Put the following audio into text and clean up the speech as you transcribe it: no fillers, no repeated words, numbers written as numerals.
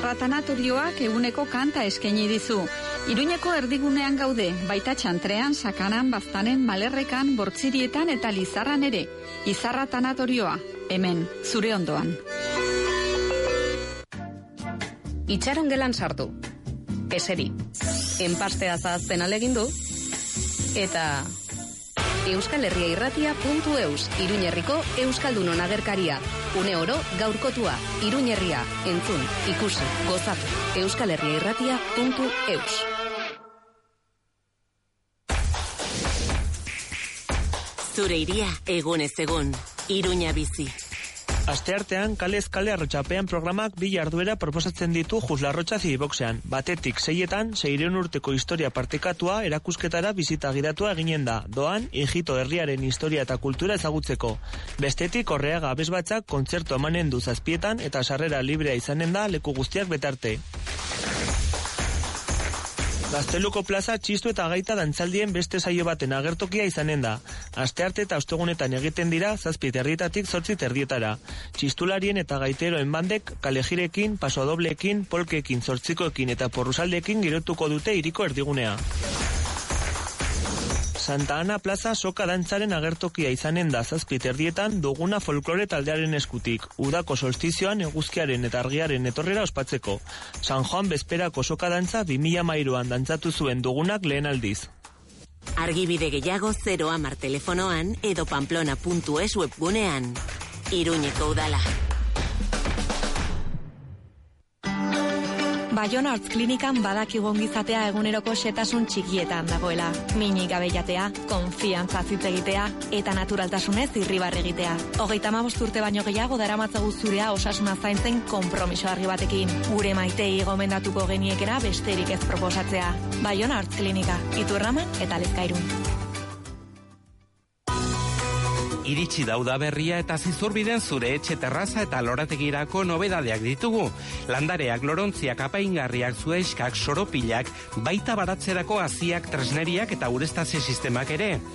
Izarra Tanatorioak eguneko kanta eskaini dizu. Iruñeko erdigunean gaude, baita Txantrean, Sakanan, Baztanen, Malerrekan, Bortzirietan eta Lizarran ere. Izarra Tanatorioa, hemen, zure ondoan. Itxaron gelan sartu. Eseri. Enpastea zahazten alegindu. Eta Euskal Herria Irratia.eus, Iruñerriko Euskaldunon agerkaria. Une oro gaurkotua, Iruñerria, entzun, ikusi, gozatu. Euskal Herria Irratia.eus. Zure iria, egonez egon, Iruña bizi. Asteartean, kalez kale Arrotxapean programak bi jarduera proposatzen ditu Juslarrotxa Zibiboxean. Batetik 6etan, 600 urteko historia partekatua erakusketara bizita gidatua eginen da. Doan, Ijito herriaren historia eta kultura ezagutzeko. Bestetik, Orreaga abesbatzak kontzertu emanen du 7etan eta sarrera librea izanen da leku guztiak betarte. Gazteluko plaza txistu eta gaita dantzaldien beste saio baten agertokia izanen da. Astearte eta ostegunetan egiten dira 7:00 8:00 Txistularien eta gaiteroen bandek kalejirekin, pasodoblekin, polkekin, zortzikoekin eta porrusaldekin girotuko dute hiriko erdigunea. Santa Ana plaza soka dantzaren agertokia izanen da 7:30 duguna folklore taldearen eskutik, udako solstizioan eguzkiaren eta argiaren etorrera ospatzeko. San Juan bezperako soka dantza 2013an dantzatu zuen dugunak lehen aldiz. Argibide gehiago 010 telefonoan edo pamplona.es webgunean. Iruñeko udala. Baiona Hortz Klinikan badakigu ongizatea eguneroko xetasun txikietan dagoela. Minik gabe jatea, konfiantza hitz egitea eta naturaltasunez irribarre egitea. 35 urte baino gehiago daramatzagu zurea osasuna zaintzen konpromiso argi batekin. Gure maitei gomendatuko geniekera besterik ez proposatzea. Baiona Hortz Klinika, Iturraman eta Lezkairun. Iritsi da udaberria eta Zizurbiden zure etxe terraza eta lorategirako nobedadeak ditugu. Landareak, lorontziak, apaingarriak, zueixkak, soropilak, baita baratzerako haziak, tresneriak eta ureztazio sistemak ere.